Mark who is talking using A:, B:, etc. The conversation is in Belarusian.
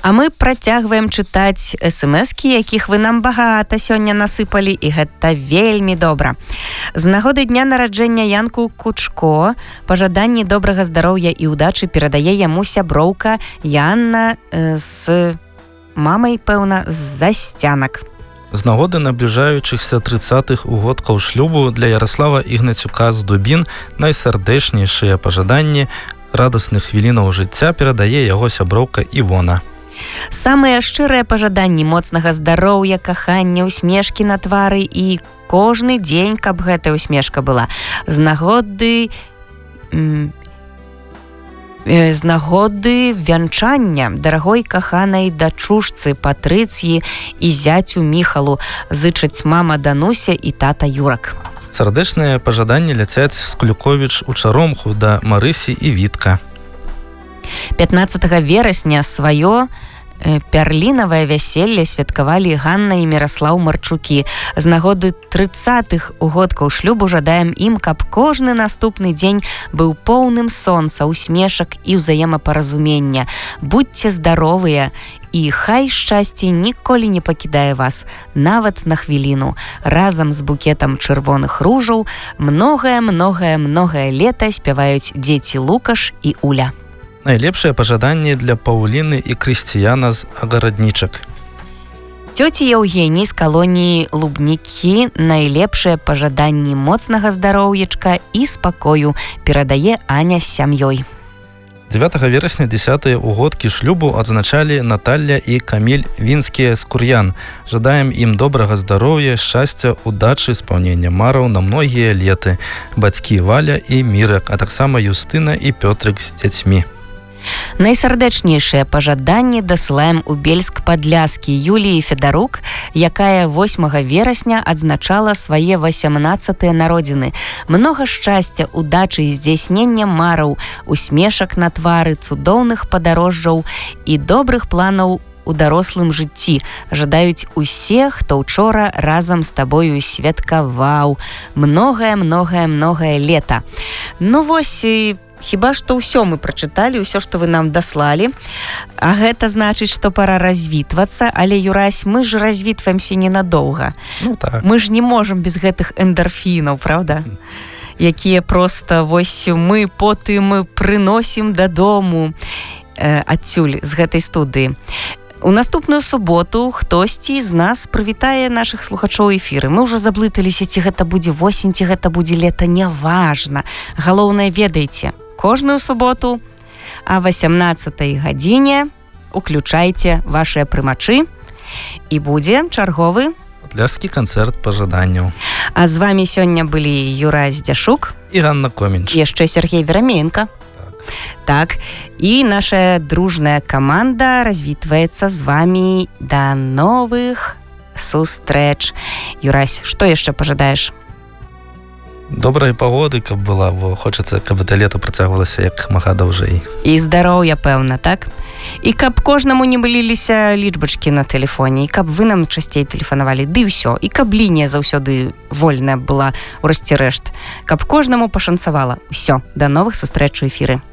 A: А мы працягваем чытаць смс-кі, якіх вы нам багата сёння насыпалі, і гэта вельмі добра. З нагоды дня нараджэння Янку Кучко пажаданні добрага здароўя і ўдачы перадае яму сяброўка Янна з мамай, пэўна, з Засцянак.
B: З нагоды набліжаючыхся 30-х угодкаў шлюбу для Ярослава Ігнацюка з Дубін найсардэчнейшыя пажаданні радасных хвілінаў жыцця перадае яго сяброўка Івона.
A: Самыя шчырыя пажаданні моцнага здароўя, кахання, усмешкі на твары і кожны дзень, каб гэтая усмешка была. З нагоды вянчання дарагой каханай дачушцы Патрыцыі і зяцю Міхалу зычаць мама Дануся і тата Юрак.
B: Сардэчныя пажаданні ляцяць з Куліковіч у Чаромху да Марысі і Вітка.
A: 15 верасня сваё пярлінавае вяселле святкавалі Ганна і Міраслаў Марчукі. З нагоды 30-х угодкаў шлюбу жадаем ім, каб кожны наступны дзень быў поўным сонца, усмешак і ўзаемапаразумення. Будьце здаровыя, і хай шчасце ніколі не пакідае вас, нават на хвіліну. Разам з букетам чырвоных ружаў многае лета спяваюць дзеці Лукаш і Уля.
B: Найлепшыя пажаданні для Паўліны і Крысціяна з Агараднічак.
A: Цёці Яўгеній з калоніі Лубнікі найлепшыя пажаданні моцнага здароўечка і спакою перадае Аня з сям'ёй.
B: 9 верасня 10-е угодкі шлюбу адзначалі Наталля і Каміль Вінскія з Кур'ян. Жадаем ім добрага здароўя, шчасця, удачы, спаўнення мараў на многія леты. Бацькі Валя і Мірак, а таксама Юстына і Пётрык з дзяцьмі.
A: Найсардэчнейшыя пажаданні дасылаем у Бельск-Падляскі Юліі Федарук, якая 8 верасня адзначала свае 18-е народзіны. Многа шчасця, удачы і здзяйснення мараў, усмешак на твары, цудоўных падарожжаў і добрых планаў у дарослым жыцці. Жадаюць усе, хто ўчора разам з табою святкаваў. Многае лета. Ну вось, хіба што ўсё мы прачыталі, ўсё, што вы нам даслалі. А гэта значыць, што пара развітвацца, але, Юрась, мы ж развітваемся ненадоўга.
B: Ну так.
A: Мы ж не можам без гэтых эндарфінаў, правда? Якія проста вось мы потым прыносім дадому адсюль з гэтай студыі. У наступную суботу хтосьці з нас прывітае нашых слухачоў эфіры. Мы ўжо заблыталіся, ці гэта будзе восень, ці гэта будзе лета, няважна. Галоўнае, ведайце, кожную суботу а 18-й гадзіне уключайце вашыя прымачы і будзе чарговы
B: падляшскі канцэрт пажаданняў.
A: А з вамі сёння былі Юрай Здзяшук
B: і Ганна Комінч.
A: Яшчэ Сергей Вераменко. Так, і наша дружная каманда развітваецца з вамі да новых сустрэч. Юрась, што яшчэ пажадаеш?
B: Добрай пагоды, каб была, бо хочацца, каб это лето працягвалася як мага даўжэй.
A: І здароўя, пэўна, так? І каб кожнаму не быліліся лічбачкі на тэлефоне, і каб вы нам часцей тэлефанавалі, ды ўсё, і каб лінія заўсёды вольная была ў рэшце рэшт, каб кожнаму пашанцавала. Усё, да новых сустрэч у эфіры.